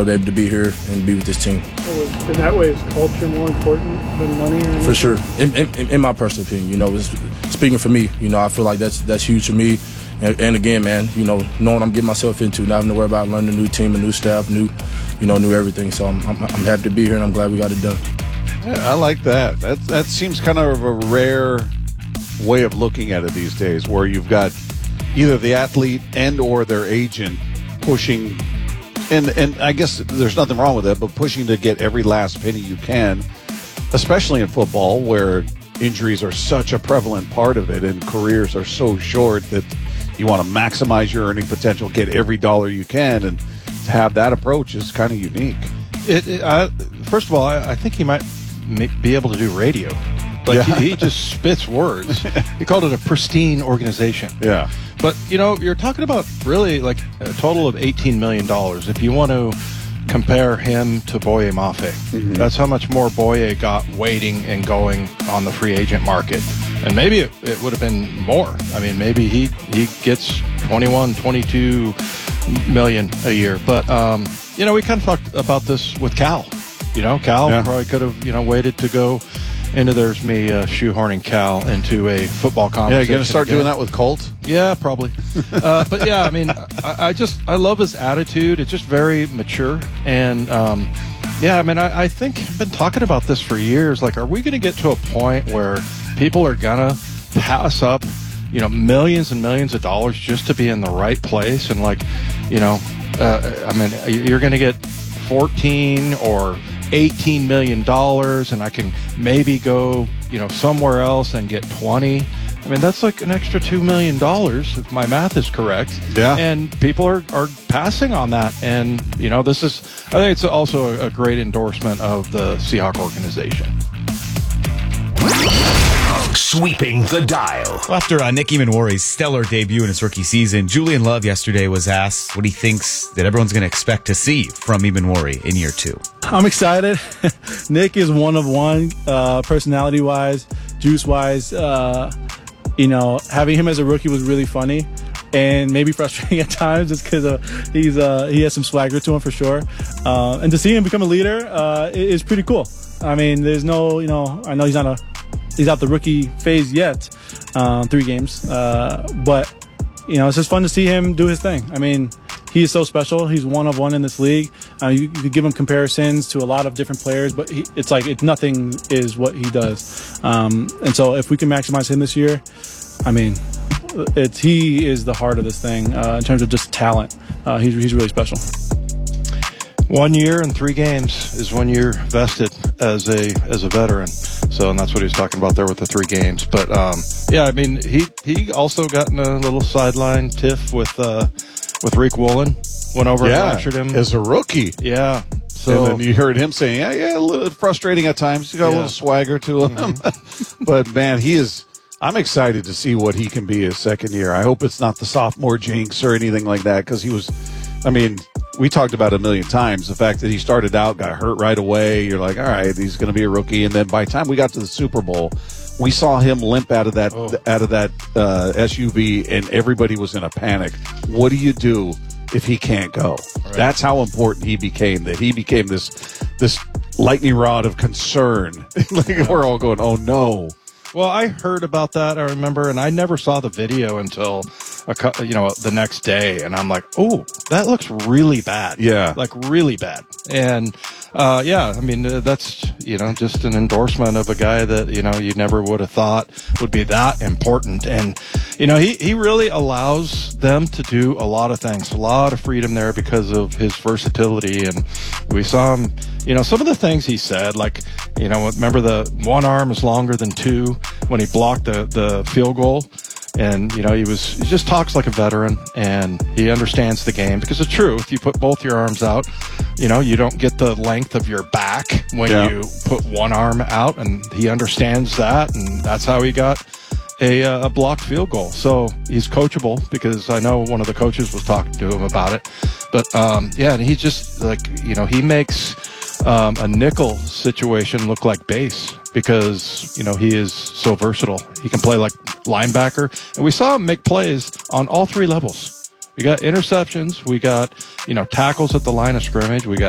able to be here and be with this team. In that way, is culture more important than money? Or anything? For sure. In my personal opinion, speaking for me, I feel like that's huge for me. And again, man, knowing I'm getting myself into, not having to worry about learning a new team, a new staff, new everything. So I'm happy to be here, and I'm glad we got it done. Yeah, I like that. That seems kind of a rare way of looking at it these days, where you've got either the athlete and or their agent pushing, and I guess there's nothing wrong with that, but pushing to get every last penny you can, especially in football where injuries are such a prevalent part of it and careers are so short that you want to maximize your earning potential, get every dollar you can, and to have that approach is kind of unique. First of all, I think he might be able to do radio. He just spits words. He called it a pristine organization. Yeah. But, you're talking about really like a total of $18 million. If you want to compare him to Boye Mafe, that's how much more Boye got waiting and going on the free agent market. And maybe it would have been more. I mean, maybe he gets 21, 22 million a year. But, we kind of talked about this with Cal. Cal probably could have, waited to go into there's me shoehorning Cal into a football conversation. Yeah, you're going to start doing that with Colt? Yeah, probably. But yeah, I mean, I love his attitude. It's just very mature. And I think I've been talking about this for years. Like, are we going to get to a point where people are going to pass up, millions and millions of dollars just to be in the right place? And you're going to get 14 or $18 million, and I can maybe go, somewhere else and get 20. I mean, that's like an extra $2 million, if my math is correct. Yeah. And people are passing on that. And, I think it's also a great endorsement of the Seahawk organization. Sweeping the dial. After Nick Emmanwori's stellar debut in his rookie season, Julian Love yesterday was asked what he thinks that everyone's going to expect to see from Emmanwori in year 2. I'm excited. Nick is one of one, personality-wise, juice-wise. Having him as a rookie was really funny and maybe frustrating at times just because he has some swagger to him for sure. And to see him become a leader is pretty cool. I mean, there's no, I know he's out the rookie phase yet, 3 games. But, it's just fun to see him do his thing. I mean, he is so special. He's one of one in this league. You could give him comparisons to a lot of different players, but nothing is what he does. And so if we can maximize him this year, I mean, he is the heart of this thing in terms of just talent. He's really special. 1 year and 3 games is when you're vested as a veteran. So, and that's what he was talking about there with the 3 games. But he also got in a little sideline tiff with Rick Woolen. Went over and lectured him as a rookie. Yeah. So and then you heard him saying, a little frustrating at times. He's got a little swagger to him. But man, I'm excited to see what he can be his second year. I hope it's not the sophomore jinx or anything like that, because we talked about it a million times. The fact that he started out, got hurt right away. You're like, all right, he's going to be a rookie. And then by the time we got to the Super Bowl, we saw him limp out of that SUV, and everybody was in a panic. What do you do if he can't go? Right. That's how important he became. That he became this lightning rod of concern. We're all going, oh no. Well, I heard about that, I remember, and I never saw the video until the next day, and I'm like, oh, that looks really bad. Yeah. Like really bad. And that's, just an endorsement of a guy that, you never would have thought would be that important. And, he really allows them to do a lot of things, a lot of freedom there because of his versatility. And we saw him, some of the things he said, like, remember the one arm is longer than 2 when he blocked the field goal. And, he just talks like a veteran, and he understands the game, because it's true. If you put both your arms out, you don't get the length of your back when you put one arm out, and he understands that. And that's how he got a blocked field goal. So he's coachable, because I know one of the coaches was talking to him about it. But, and he just he makes a nickel situation look like base, because he is so versatile. He can play like linebacker, and we saw him make plays on all 3 levels. We got interceptions, we got tackles at the line of scrimmage, we got